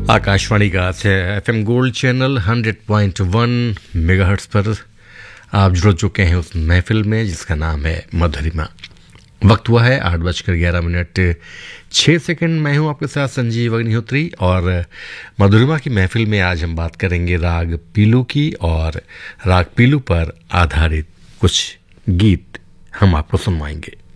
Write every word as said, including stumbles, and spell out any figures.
आकाशवाणी का F M gold channel hundred point one megahertz पर आप जुड़ चुके हैं उस महफिल में जिसका नाम है मधुरिमा। वक्त हुआ है आठ बजकर ग्यारह मिनट छः सेकंड। मैं हूं आपके साथ संजीव अग्निहोत्री और मधुरिमा की महफिल में आज हम बात करेंगे राग पीलू की, और राग पीलू पर आधारित कुछ गीत हम आपको सुनवाएंगे।